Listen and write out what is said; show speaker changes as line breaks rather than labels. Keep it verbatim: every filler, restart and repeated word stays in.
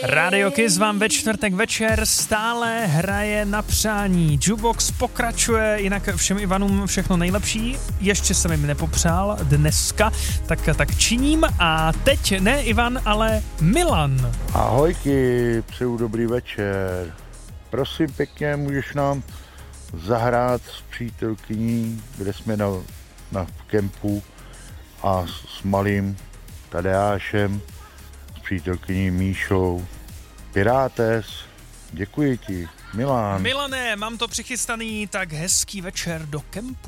Radio Kiss vám ve čtvrtek večer stále hraje na přání. Jukebox pokračuje, jinak všem Ivanům všechno nejlepší. Ještě jsem jim nepopřál dneska, tak, tak činím. A teď ne Ivan, ale Milan.
Ahojky, přeju dobrý večer. Prosím pěkně, můžeš nám zahrát s přítelkyní, kde jsme na, na kempu a s malým Tadeášem, s přítelkyní Míšou. Pirátes, děkuji ti, Milan.
Milané, mám to přichystaný, tak hezký večer do kempu.